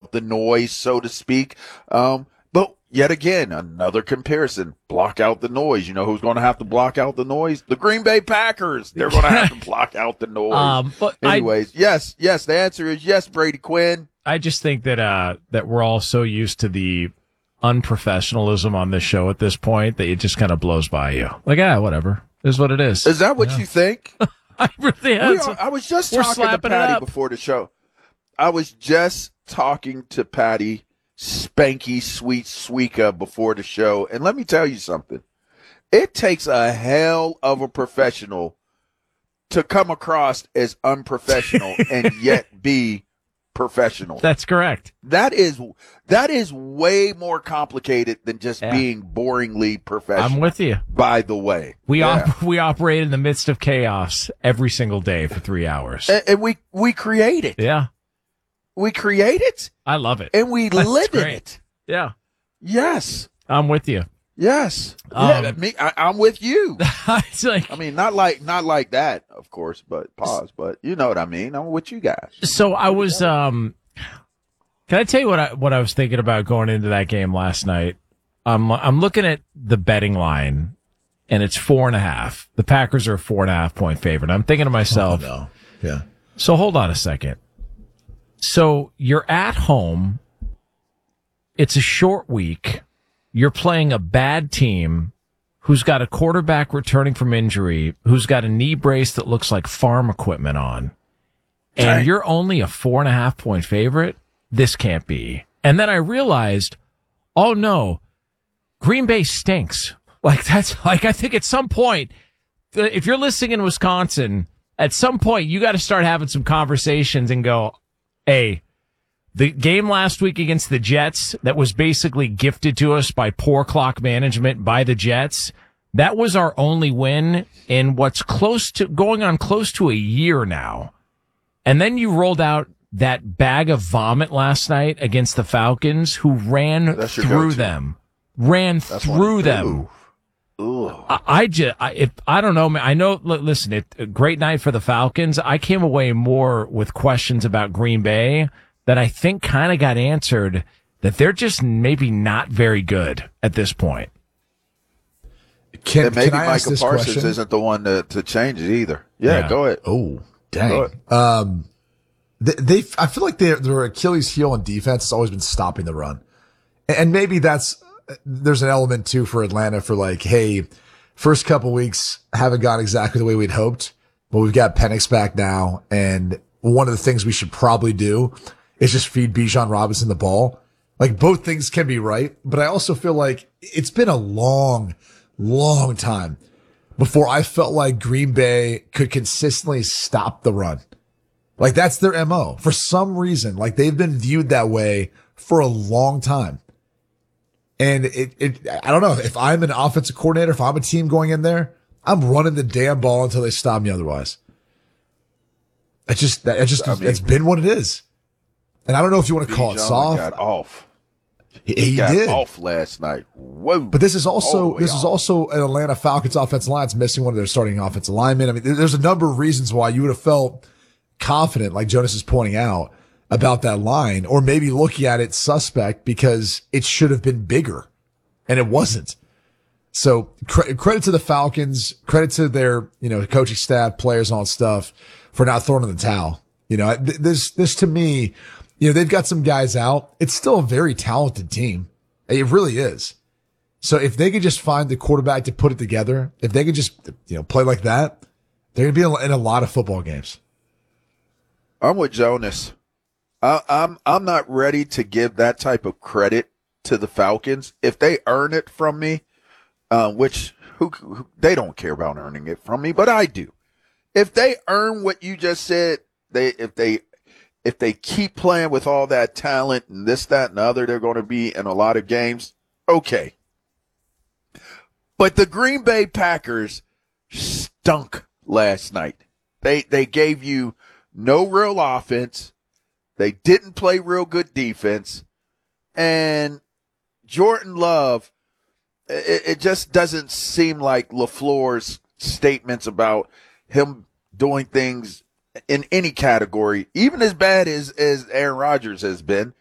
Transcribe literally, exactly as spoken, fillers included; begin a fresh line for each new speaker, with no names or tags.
out the noise, so to speak. Um, but yet again, another comparison, block out the noise. You know who's going to have to block out the noise? The Green Bay Packers. They're going to have to block out the noise.
Um, but
Anyways, I, yes, yes, the answer is yes, Brady Quinn.
I just think that, uh, that we're all so used to the unprofessionalism on this show at this point that it just kind of blows by you. Like, ah, whatever. It is what it is.
Is that what
yeah.
you think?
I really
we are, I was just talking to Patty before the show. I was just talking to Patty Spanky Sweet Sweeka before the show. And let me tell you something. It takes a hell of a professional to come across as unprofessional and yet be professional.
That's correct.
That is that is way more complicated than just
yeah.
being boringly professional.
I'm with you.
By the way,
we
yeah.
op- we operate in the midst of chaos every single day for three hours,
and, and we we create it.
Yeah,
we create it.
I love it,
and we
That's
live
great.
in it.
Yeah.
Yes,
I'm with you.
Yes,
um,
yeah, me, I, I'm with you.
It's like,
I mean, not like not like that, of course, but pause. But you know what I mean. I'm with you guys.
So I was. Um, can I tell you what I what I was thinking about going into that game last night? I'm I'm looking at the betting line, and it's four and a half. The Packers are a four and a half point favorite. I'm thinking to myself,
oh, no. yeah.
So hold on a second. So you're at home. It's a short week. You're playing a bad team who's got a quarterback returning from injury, who's got a knee brace that looks like farm equipment on, and Dang. You're only a four and a half point favorite. This can't be. And then I realized, oh no, Green Bay stinks. Like that's like, I think at some point, if you're listening in Wisconsin, at some point you got to start having some conversations and go, hey, the game last week against the Jets that was basically gifted to us by poor clock management by the Jets, that was our only win in what's close to going on close to a year now. And then you rolled out that bag of vomit last night against the Falcons, who ran through them, ran That's through them.
Ooh.
I, I just, I, if, I don't know, man. I know, listen, it, a great night for the Falcons. I came away more with questions about Green Bay that I think kind of got answered, that they're just maybe not very good at this point.
Can,
and maybe
can I
Micah
ask this
Parsons
question?
isn't the one to, to change it either. Yeah,
Yeah.
go ahead.
Oh, dang. Um, they, they, I feel like their their Achilles heel in defense has always been stopping the run. And maybe that's, there's an element too for Atlanta for like, hey, first couple weeks haven't gone exactly the way we'd hoped, but we've got Penix back now. And one of the things we should probably do is just feed Bijan Robinson the ball. Like both things can be right, but I also feel like it's been a long, long time before I felt like Green Bay could consistently stop the run. Like that's their M O for some reason. Like they've been viewed that way for a long time. And it, it, I don't know if I'm an offensive coordinator, if I'm a team going in there, I'm running the damn ball until they stop me otherwise. It's just, that, it's just, I mean, it's been what it is. And I don't know if you want to call it soft.
Got off.
He,
he, he got
did.
off last night. Whoa.
But this is also, this
off.
is also an Atlanta Falcons offensive line. It's missing one of their starting offensive linemen. I mean, there's a number of reasons why you would have felt confident, like Jonas is pointing out, about that line, or maybe looking at it suspect because it should have been bigger and it wasn't. So cre- credit to the Falcons, credit to their, you know, coaching staff, players, all that stuff for not throwing in the towel. You know, this, this to me, you know, they've got some guys out. It's still a very talented team. It really is. So if they could just find the quarterback to put it together, if they could just, you know, play like that, they're going to be in a lot of football games.
I'm with Jonas. I, I'm I'm not ready to give that type of credit to the Falcons. If they earn it from me, uh, which who, who they don't care about earning it from me, but I do. If they earn what you just said, they if they if they keep playing with all that talent and this, that, and the other, they're going to be in a lot of games. Okay. But the Green Bay Packers stunk last night. They they gave you no real offense. They didn't play real good defense. And Jordan Love, it, it just doesn't seem like LaFleur's statements about him doing things in any category, even as bad as, as Aaron Rodgers has been,